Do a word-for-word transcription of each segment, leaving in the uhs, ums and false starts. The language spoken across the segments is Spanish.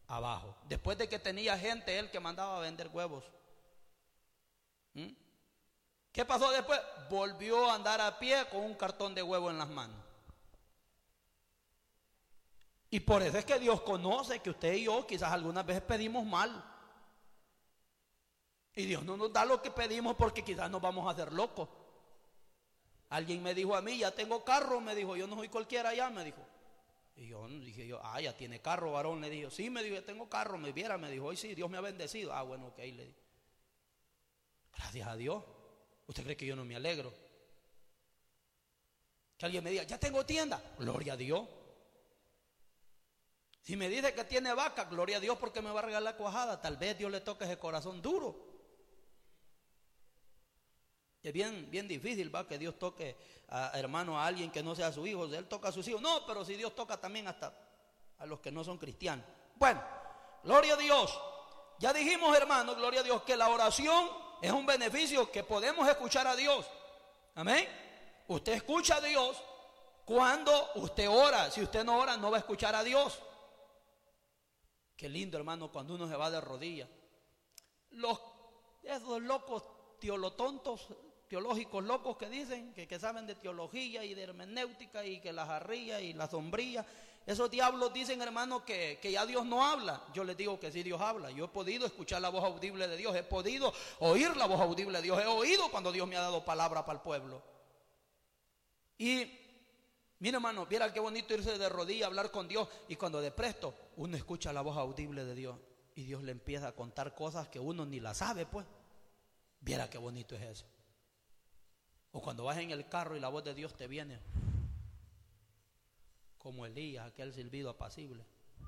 abajo. Después de que tenía gente él que mandaba a vender huevos. ¿Mm? ¿Qué pasó después? Volvió a andar a pie con un cartón de huevo en las manos. Y por eso es que Dios conoce que usted y yo quizás algunas veces pedimos mal. Y Dios no nos da lo que pedimos porque quizás nos vamos a hacer locos. Alguien me dijo a mí, ya tengo carro, me dijo, yo no soy cualquiera ya, me dijo. Y yo dije yo, ah, ya tiene carro, varón, le dije, sí, me dijo, ya tengo carro, me viera, me dijo, hoy sí, Dios me ha bendecido. Ah, bueno, ok, le dije. Gracias a Dios. ¿Usted cree que yo no me alegro? Que alguien me diga, ya tengo tienda, gloria a Dios. Si me dice que tiene vaca, gloria a Dios porque me va a regalar cuajada. Tal vez Dios le toque ese corazón duro. Es bien, bien difícil, va, que Dios toque a, hermano, a alguien que no sea su hijo. Él toca a sus hijos. No, pero si Dios toca también hasta a los que no son cristianos. Bueno, gloria a Dios. Ya dijimos, hermano, gloria a Dios, que la oración es un beneficio que podemos escuchar a Dios. Amén. Usted escucha a Dios cuando usted ora. Si usted no ora, no va a escuchar a Dios. Qué lindo, hermano, cuando uno se va de rodillas. Los, esos locos teolotontos, teológicos locos que dicen, que, que saben de teología y de hermenéutica y que la jarría y la sombrilla, esos diablos dicen, hermano, que, que ya Dios no habla. Yo les digo que sí, Dios habla. Yo he podido escuchar la voz audible de Dios, he podido oír la voz audible de Dios, he oído cuando Dios me ha dado palabra para el pueblo. Y mira, hermano, viera qué bonito irse de rodillas, hablar con Dios, y cuando de presto uno escucha la voz audible de Dios y Dios le empieza a contar cosas que uno ni la sabe, pues. Viera qué bonito es eso. O cuando vas en el carro y la voz de Dios te viene como Elías, aquel silbido apacible,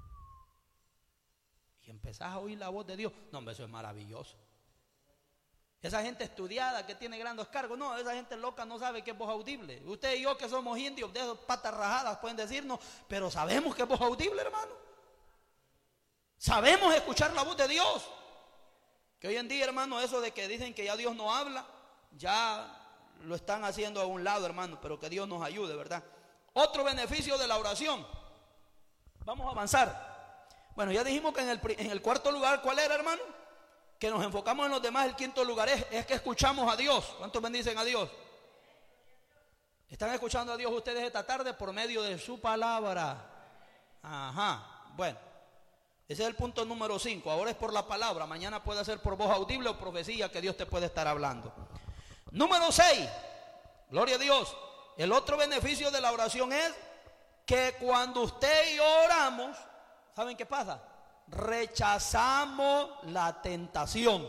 y empezás a oír la voz de Dios. No, hombre, eso es maravilloso. Esa gente estudiada que tiene grandes cargos, no, esa gente loca no sabe qué es voz audible. Usted y yo que somos indios, de esas patas rajadas pueden decirnos, pero sabemos que es voz audible, hermano. Sabemos escuchar la voz de Dios. Que hoy en día, hermano, eso de que dicen que ya Dios no habla, ya lo están haciendo a un lado, hermano, pero que Dios nos ayude, ¿verdad? Otro beneficio de la oración. Vamos a avanzar. Bueno, ya dijimos que en el, en el cuarto lugar, ¿cuál era, hermano? Que nos enfocamos en los demás. El quinto lugar es, es que escuchamos a Dios. ¿Cuántos bendicen a Dios? ¿Están escuchando a Dios ustedes esta tarde por medio de su palabra? Ajá, bueno. Ese es el punto número cinco. Ahora es por la palabra. Mañana puede ser por voz audible o profecía que Dios te puede estar hablando. Número seis. Gloria a Dios. El otro beneficio de la oración es que cuando usted y yo oramos, ¿saben qué pasa? Rechazamos la tentación.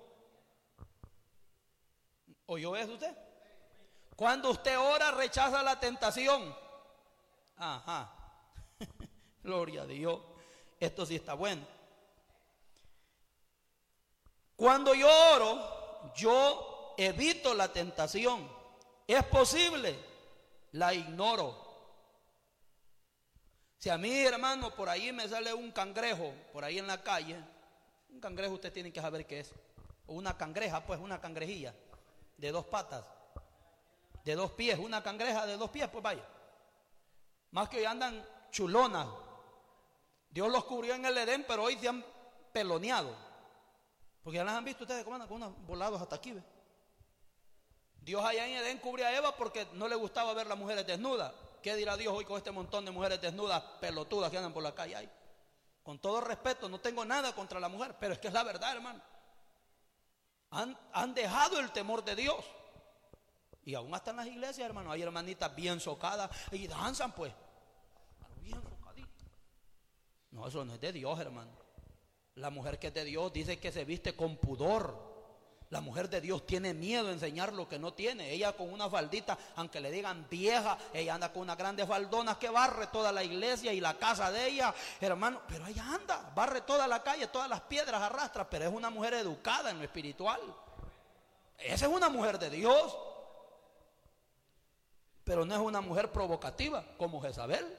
¿Oyó eso usted? Cuando usted ora, rechaza la tentación. Ajá. Gloria a Dios. Esto sí está bueno. Cuando yo oro, yo evito la tentación. Es posible, la ignoro. Si a mí, hermano, por ahí me sale un cangrejo, por ahí en la calle, un cangrejo usted tiene que saber qué es. O una cangreja, pues una cangrejilla, de dos patas, de dos pies, una cangreja de dos pies, pues vaya. Más que hoy andan chulonas. Dios los cubrió en el Edén, pero hoy se han peloneado. Porque ya las han visto ustedes, ¿cómo andan? Con unos volados hasta aquí, ¿ve? Dios allá en Edén cubrió a Eva porque no le gustaba ver las mujeres desnudas. ¿Qué dirá Dios hoy con este montón de mujeres desnudas, pelotudas que andan por la calle? Ay, con todo respeto, no tengo nada contra la mujer, pero es que es la verdad, hermano. Han, han dejado el temor de Dios. Y aún hasta en las iglesias, hermano, hay hermanitas bien socadas y danzan, pues. Bien socaditas. No, eso no es de Dios, hermano. La mujer que es de Dios dice que se viste con pudor. La mujer de Dios tiene miedo de enseñar lo que no tiene. Ella con una faldita, aunque le digan vieja, ella anda con unas grandes faldonas que barre toda la iglesia y la casa de ella, hermano. Pero ella anda, barre toda la calle, todas las piedras arrastra, pero es una mujer educada en lo espiritual. Esa es una mujer de Dios. Pero no es una mujer provocativa como Jezabel.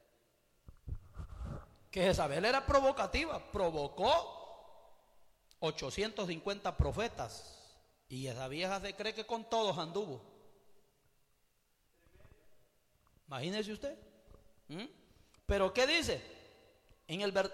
Que Jezabel era provocativa, provocó ochocientos cincuenta profetas y esa vieja se cree que con todos anduvo. Imagínese usted. ¿Mm? Pero ¿qué dice? En el